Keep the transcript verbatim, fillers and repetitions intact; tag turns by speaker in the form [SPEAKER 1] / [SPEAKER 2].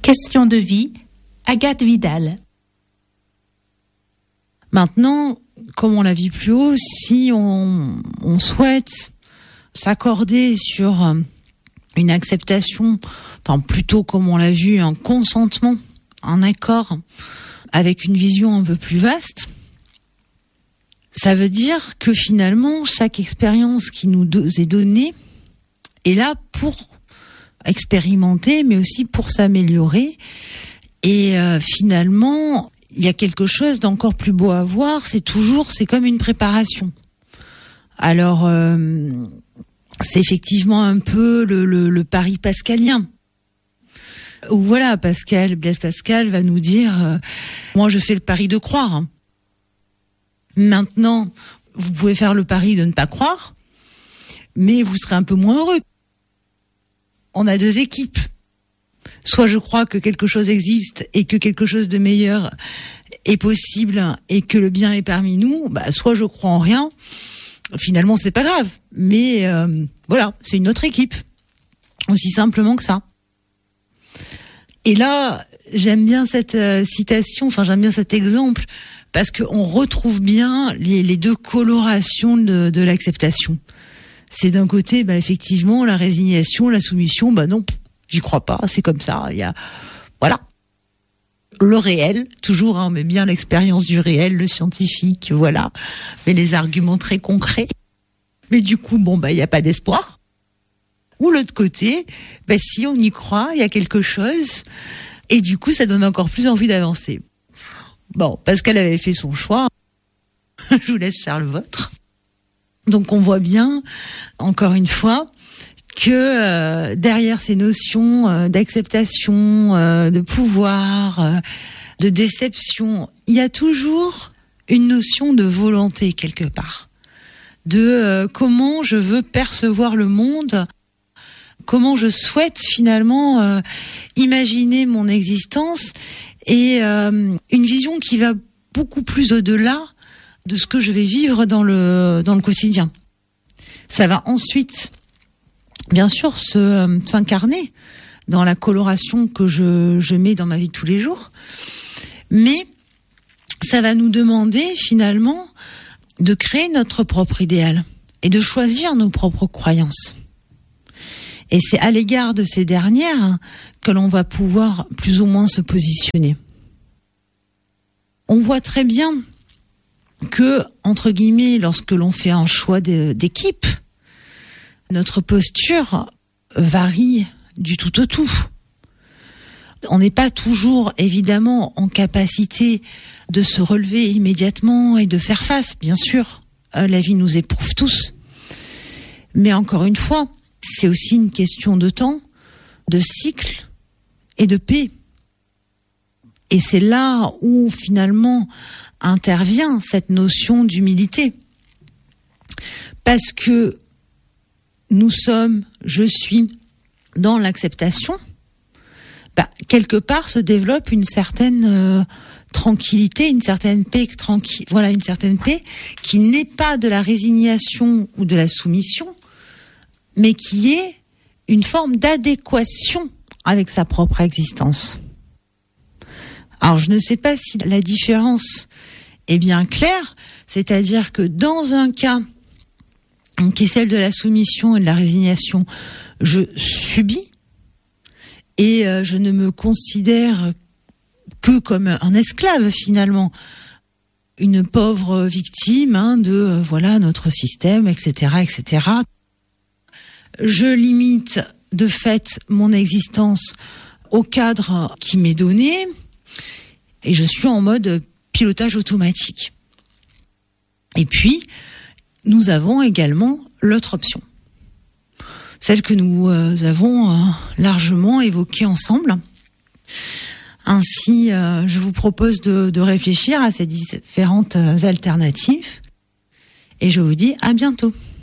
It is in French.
[SPEAKER 1] Question de vie, Agathe Vidal.
[SPEAKER 2] Maintenant, comme on l'a vu plus haut, si on, on souhaite s'accorder sur une acceptation, enfin plutôt comme on l'a vu, un consentement, un accord avec une vision un peu plus vaste, ça veut dire que finalement, chaque expérience qui nous est donnée est là pour expérimenter, mais aussi pour s'améliorer. Et euh, finalement, il y a quelque chose d'encore plus beau à voir, c'est toujours, c'est comme une préparation. Alors, euh, c'est effectivement un peu le, le, le pari pascalien. Où voilà, Pascal, Blaise Pascal va nous dire, euh, moi je fais le pari de croire. Maintenant, vous pouvez faire le pari de ne pas croire, mais vous serez un peu moins heureux. On a deux équipes. Soit je crois que quelque chose existe et que quelque chose de meilleur est possible et que le bien est parmi nous, bah soit je crois en rien. Finalement, c'est pas grave, mais euh, voilà, c'est une autre équipe, aussi simplement que ça. Et là, j'aime bien cette euh, citation, enfin j'aime bien cet exemple, parce qu'on retrouve bien les, les deux colorations de, de l'acceptation. C'est d'un côté, bah effectivement, la résignation, la soumission, bah non, j'y crois pas, c'est comme ça. Il y a, voilà, le réel, toujours, hein, mais bien l'expérience du réel, le scientifique, voilà, mais les arguments très concrets. Mais du coup, bon, bah il y a pas d'espoir. Ou l'autre côté, bah si on y croit, il y a quelque chose, et du coup, ça donne encore plus envie d'avancer. Bon, Pascal avait fait son choix, je vous laisse faire le vôtre. Donc on voit bien, encore une fois, que euh, derrière ces notions euh, d'acceptation, euh, de pouvoir, euh, de déception, il y a toujours une notion de volonté quelque part, de euh, comment je veux percevoir le monde, comment je souhaite finalement euh, imaginer mon existence, et euh, une vision qui va beaucoup plus au-delà de ce que je vais vivre dans le dans le quotidien. Ça va ensuite, bien sûr, se euh, s'incarner dans la coloration que je je mets dans ma vie de tous les jours, mais ça va nous demander finalement de créer notre propre idéal et de choisir nos propres croyances. Et c'est à l'égard de ces dernières que l'on va pouvoir plus ou moins se positionner. On voit très bien que, entre guillemets, lorsque l'on fait un choix de, d'équipe, notre posture varie du tout au tout. On n'est pas toujours, évidemment, en capacité de se relever immédiatement et de faire face, bien sûr. La vie nous éprouve tous. Mais encore une fois, c'est aussi une question de temps, de cycle et de paix. Et c'est là où, finalement, intervient cette notion d'humilité. Parce que nous sommes, je suis, dans l'acceptation, bah, quelque part se développe une certaine euh, tranquillité, une certaine paix, tranquille, voilà, une certaine paix qui n'est pas de la résignation ou de la soumission, mais qui est une forme d'adéquation avec sa propre existence. Alors, je ne sais pas si la différence est bien claire, c'est-à-dire que dans un cas qui est celle de la soumission et de la résignation, je subis et euh, je ne me considère que comme un esclave finalement, une pauvre victime hein, de euh, voilà notre système, et cetera, et cetera. Je limite de fait mon existence au cadre qui m'est donné et je suis en mode pilotage automatique. Et puis, nous avons également l'autre option, celle que nous euh, avons euh, largement évoquée ensemble. Ainsi, euh, je vous propose de, de réfléchir à ces différentes alternatives et je vous dis à bientôt.